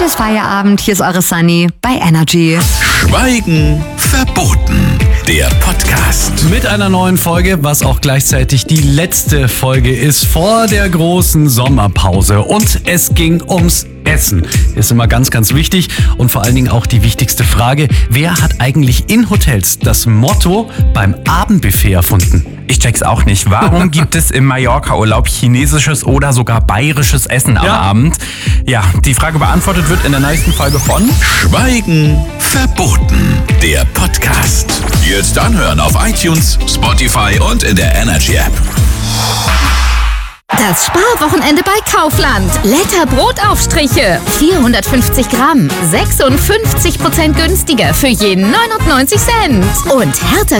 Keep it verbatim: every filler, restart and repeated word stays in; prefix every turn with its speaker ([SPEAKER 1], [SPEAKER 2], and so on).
[SPEAKER 1] ist Feierabend. Hier ist eure Sunny bei Energy.
[SPEAKER 2] Schweigen verboten. Der Podcast.
[SPEAKER 3] Mit einer neuen Folge, was auch gleichzeitig die letzte Folge ist vor der großen Sommerpause. Und es ging ums Essen. Ist immer ganz, ganz wichtig. Und vor allen Dingen auch die wichtigste Frage: Wer hat eigentlich in Hotels das Motto beim Abendbuffet erfunden?
[SPEAKER 4] Ich check's auch nicht. Warum gibt es im Mallorca-Urlaub chinesisches oder sogar bayerisches Essen am
[SPEAKER 3] Ja.
[SPEAKER 4] Abend? Ja, die Frage beantwortet wird in der nächsten Folge von
[SPEAKER 2] Schweigen verboten. Der Podcast. Jetzt anhören auf iTunes, Spotify und in der Energy App.
[SPEAKER 5] Das Sparwochenende bei Kaufland. Lecker Brotaufstriche. vierhundertfünfzig Gramm. sechsundfünfzig Prozent günstiger für jeden neunundneunzig Cent. Und Hertha